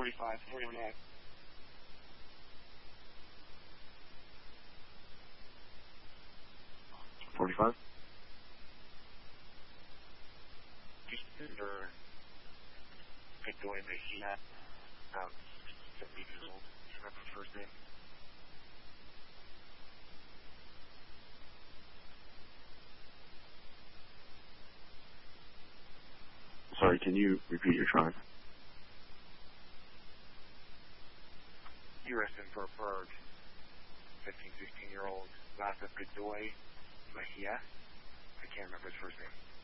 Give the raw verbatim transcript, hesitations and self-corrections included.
forty-five, forty-one A. forty-five? Just under Victoria Mejia, about seventy years old. Do you remember his first name? Sorry, can you repeat your tribe? You arrested for a bird. fifteen, sixteen year old. Last of Godoy Mejia. I can't remember his first name.